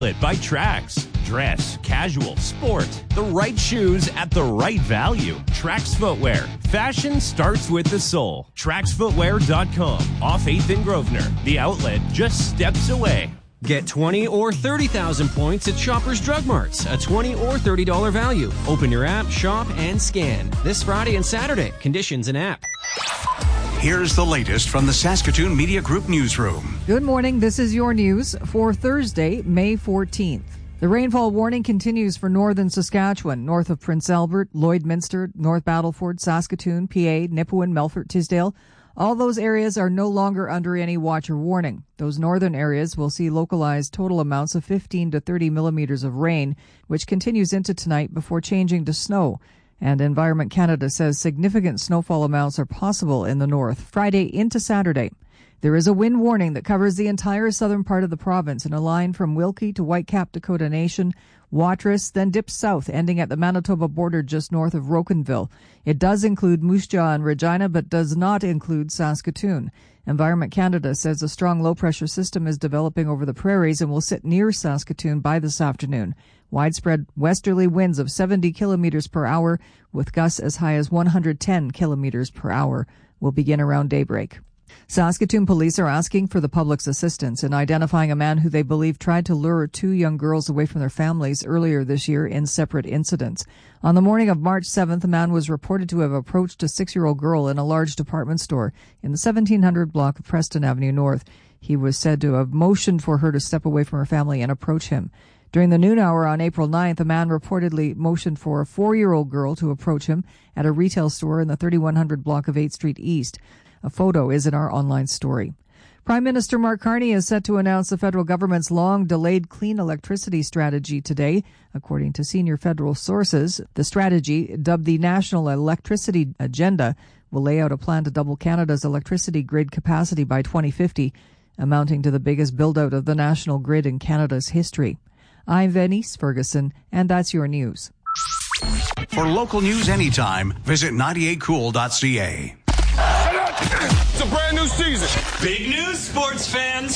By Trax. Dress, casual, sport. The right shoes at the right value. Trax Footwear. Fashion starts with the sole. TraxFootwear.com. Off 8th and Grosvenor. The outlet just steps away. Get 20 or 30,000 points at Shoppers Drug Marts. A $20 or $30 value. Open your app, shop, and scan. This Friday and Saturday. Conditions in app. Here's the latest from the Saskatoon Media Group newsroom. Good morning. This is your news for Thursday, May 14th. The rainfall warning continues for northern Saskatchewan, north of Prince Albert, Lloydminster, North Battleford, Saskatoon, PA, Nipawin, Melfort, Tisdale. All those areas are no longer under any watch or warning. Those northern areas will see localized total amounts of 15 to 30 millimeters of rain, which continues into tonight before changing to snow. And Environment Canada says significant snowfall amounts are possible in the north Friday into Saturday. There is a wind warning that covers the entire southern part of the province in a line from Wilkie to Whitecap Dakota Nation, Watrous, then dips south, ending at the Manitoba border just north of Rocanville. It does include Moose Jaw and Regina, but does not include Saskatoon. Environment Canada says a strong low-pressure system is developing over the prairies and will sit near Saskatoon by this afternoon. Widespread westerly winds of 70 kilometers per hour with gusts as high as 110 kilometers per hour will begin around daybreak. Saskatoon police are asking for the public's assistance in identifying a man who they believe tried to lure two young girls away from their families earlier this year in separate incidents. On the morning of March 7th, a man was reported to have approached a 6-year-old girl in a large department store in the 1700 block of Preston Avenue North. He was said to have motioned for her to step away from her family and approach him. During the noon hour on April 9th, a man reportedly motioned for a 4-year-old girl to approach him at a retail store in the 3100 block of 8th Street East. A photo is in our online story. Prime Minister Mark Carney is set to announce the federal government's long-delayed clean electricity strategy today. According to senior federal sources, the strategy, dubbed the National Electricity Agenda, will lay out a plan to double Canada's electricity grid capacity by 2050, amounting to the biggest build-out of the national grid in Canada's history. I'm Venice Ferguson, and that's your news. For local news anytime, visit 98cool.ca. It's a brand new season. Big news, sports fans.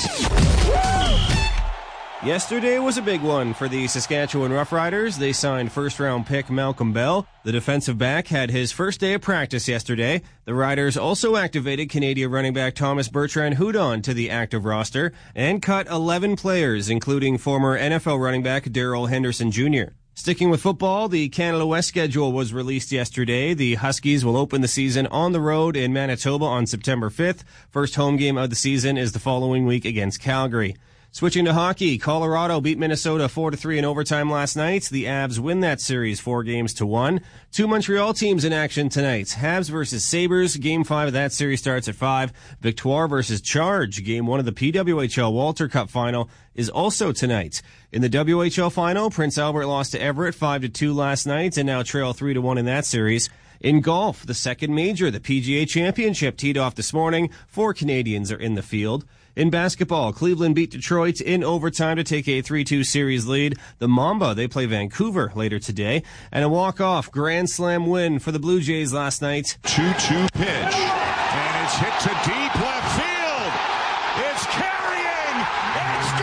Yesterday was a big one for the Saskatchewan Roughriders. They signed first-round pick Malcolm Bell. The defensive back had his first day of practice yesterday. The Riders also activated Canadian running back Thomas Bertrand-Houdon to the active roster and cut 11 players, including former NFL running back Darrell Henderson Jr. Sticking with football, the Canada West schedule was released yesterday. The Huskies will open the season on the road in Manitoba on September 5th. First home game of the season is the following week against Calgary. Switching to hockey, Colorado beat Minnesota 4-3 in overtime last night. The Avs win that series 4-1. Two Montreal teams in action tonight. Habs versus Sabres. Game 5 of that series starts at 5. Victoire versus Charge. Game 1 of the PWHL Walter Cup final is also tonight. In the WHL final, Prince Albert lost to Everett 5-2 last night and now trail 3-1 in that series. In golf, the second major, the PGA Championship, teed off this morning. 4 Canadians are in the field. In basketball, Cleveland beat Detroit in overtime to take a 3-2 series lead. The Mamba, they play Vancouver later today. And a walk-off grand slam win for the Blue Jays last night. 2-2 pitch. And it's hit to deep left field. It's carrying. It's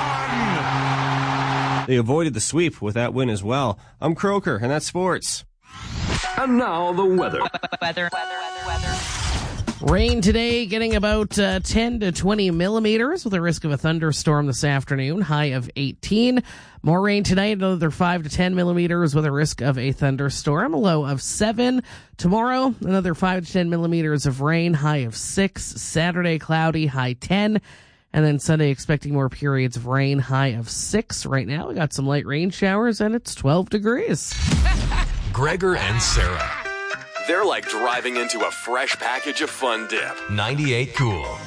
gone. They avoided the sweep with that win as well. I'm Croker, and that's sports. And now the weather. Rain today, getting about 10 to 20 millimeters with a risk of a thunderstorm this afternoon, high of 18. More rain tonight, another 5 to 10 millimeters with a risk of a thunderstorm, a low of 7. Tomorrow, another 5 to 10 millimeters of rain, high of 6. Saturday, cloudy, high 10. And then Sunday, expecting more periods of rain, high of 6. Right now, we got some light rain showers, and it's 12 degrees. Gregor and Sarah. They're like driving into a fresh package of Fun Dip. 98 Cool.